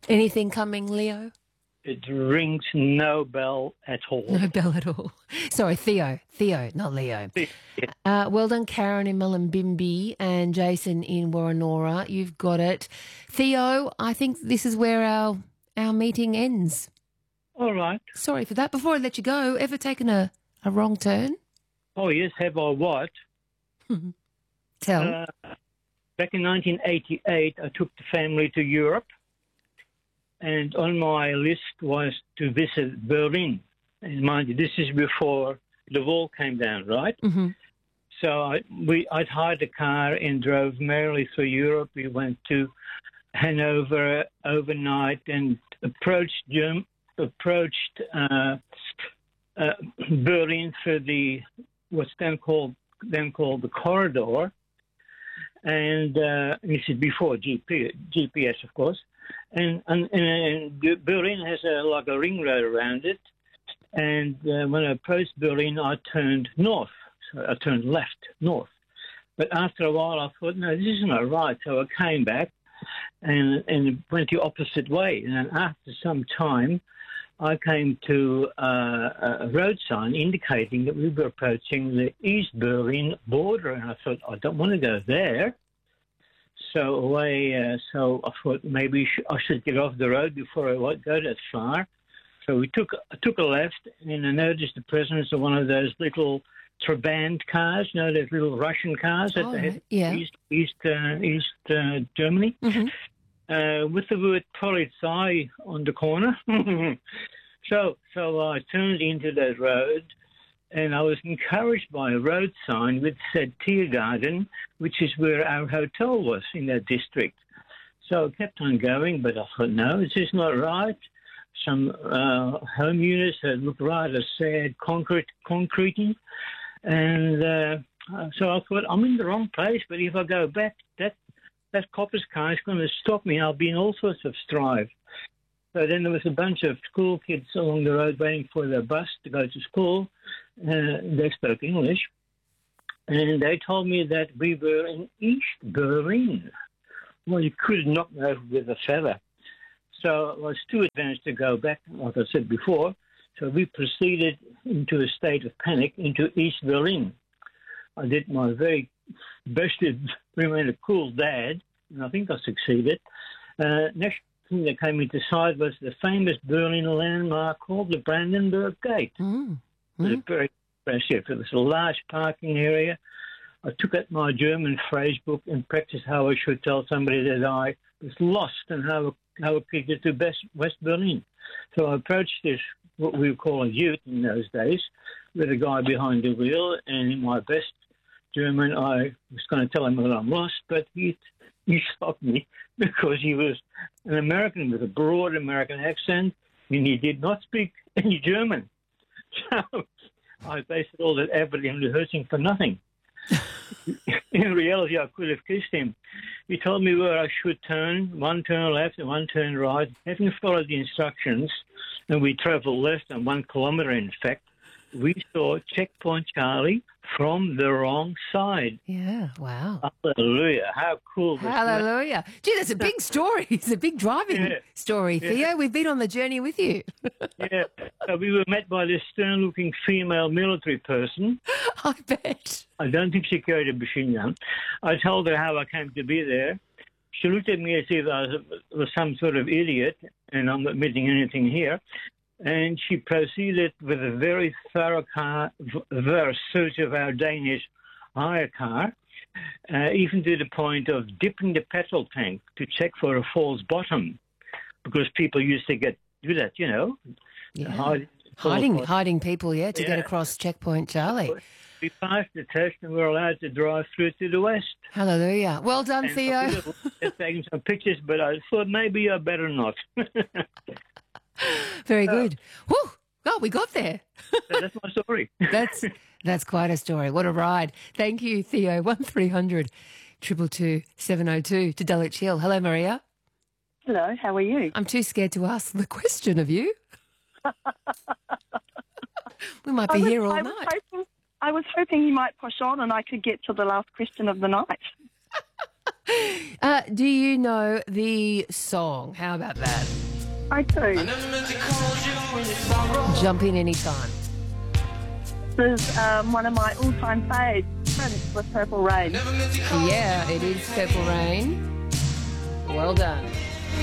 Anything coming, Leo? It rings no bell at all. No bell at all. Sorry, Theo, not Leo. Well done, Karen in Mullumbimby and Jason in Warranora. You've got it. Theo, I think this is where our meeting ends. All right. Sorry for that. Before I let you go, ever taken a wrong turn? Oh, yes, have I what? Tell. Back in 1988, I took the family to Europe, and on my list was to visit Berlin. And mind you, this is before the wall came down, right? Mm-hmm. So I'd hired a car and drove merrily through Europe. We went to Hanover overnight and approached Berlin through the what's then called the corridor, and this is before GPS, of course. And Berlin has like a ring road around it. And when I approached Berlin, I turned north. So I turned left, north. But after a while, I thought, no, this isn't right. So I came back and went the opposite way. And then after some time, I came to a road sign indicating that we were approaching the East Berlin border. And I thought, I don't want to go there. So I thought maybe I should get off the road before I go that far. So I took a left, and I noticed the presence of one of those little Trabant cars, you know, those little Russian cars that they had East Germany, with the word Polizei on the corner. So I turned into that road, and I was encouraged by a road sign which said Tiergarten, which is where our hotel was in that district. So I kept on going, but I thought, no, this is not right. Some home units that looked rather sad, concretey. And so I thought, I'm in the wrong place, but if I go back, that copper's car is going to stop me. I'll be in all sorts of strife. So then there was a bunch of school kids along the road waiting for their bus to go to school. They spoke English. And they told me that we were in East Berlin. Well, you could knock me over with a feather. So I was too advanced to go back, like I said before. So we proceeded into a state of panic into East Berlin. I did my very best to remain a cool dad, and I think I succeeded. Next thing that came into sight was the famous Berlin landmark called the Brandenburg Gate. It was very impressive. It was a large parking area. I took out my German phrase book and practiced how I should tell somebody that I was lost and how I could get to West Berlin. So I approached this, what we would call a ute in those days, with a guy behind the wheel, and in my best German, I was going to tell him that I'm lost, but he stopped me because he was an American with a broad American accent, and he did not speak any German. So I basically all that effort in rehearsing for nothing. In reality, I could have kissed him. He told me where I should turn, one turn left and one turn right. Having followed the instructions, and we travelled less than 1 kilometre, in fact, we saw Checkpoint Charlie from the wrong side. Yeah, wow. Hallelujah. How cool was that? Hallelujah. Gee, that's a big story. It's a big driving story, Theo. We've been on the journey with you. Yeah. So we were met by this stern-looking female military person. I bet. I don't think she carried a machine gun. I told her how I came to be there. She looked at me as if I was some sort of idiot, and I'm not admitting anything here. And she proceeded with a very thorough search of our Danish hire car, even to the point of dipping the petrol tank to check for a false bottom, because people used to do that, you know. Yeah. Hiding people, to get across Checkpoint Charlie. We passed the test and we're allowed to drive through to the west. Hallelujah. Well done, and Theo. I was taking some pictures, but I thought maybe I better not. Very good. Whew! Oh, we got there. That's my story. That's quite a story. What a ride. Thank you, Theo. 1300 222 702 to Dulwich Hill. Hello, Maria. Hello, how are you? I'm too scared to ask the question of you. We might be here all night. I was hoping you might push on and I could get to the last question of the night. Do you know the song? How about that? I do. Jump in anytime. This is one of my all-time favorites with Purple Rain. Yeah, it is Purple Rain. Well done.